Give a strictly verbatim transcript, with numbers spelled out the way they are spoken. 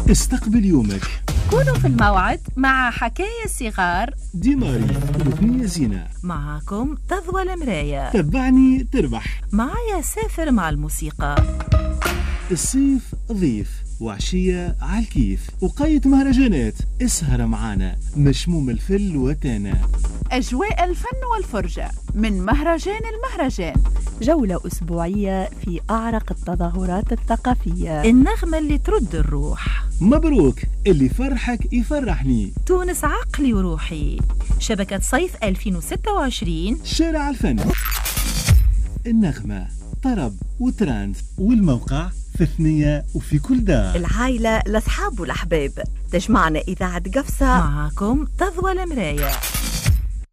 استقبل يومك. كونوا في الموعد مع حكاية صغار ديماري وثنية زينة. معكم تضوى المراية. تبعني تربح. معايا سافر مع الموسيقى. الصيف ضيف وعشية عالكيف وقاية مهرجانات. اسهر معانا مشموم الفل وتانا. أجواء الفن والفرجة من مهرجان المهرجان. جولة أسبوعية في أعرق التظاهرات الثقافية. النغمة اللي ترد الروح. مبروك اللي فرحك يفرحني. تونس عقلي وروحي. شبكة صيف ألفين وستة وعشرين. شارع الفن. النغمة طرب وتراند والموقع في ثنية وفي كل دار. العائلة الأصحاب والأحباب تجمعنا إذاعة قفصة. معكم تضوى المراية.